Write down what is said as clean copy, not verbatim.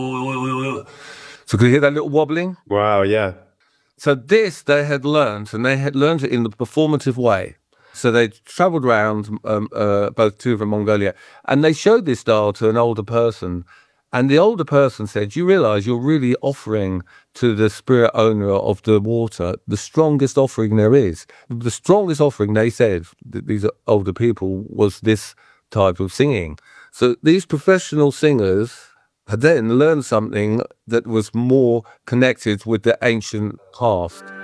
So could you hear that little wobbling? Wow, yeah. So this they had learned, and they had learned it in the performative way. So they travelled around, both Tuva and Mongolia, and they showed this dial to an older person. And the older person said, "You realise you're really offering to the spirit owner of the water the strongest offering there is. The strongest offering," they said, these older people, was this type of singing. So these professional singers had then learned something that was more connected with the ancient past.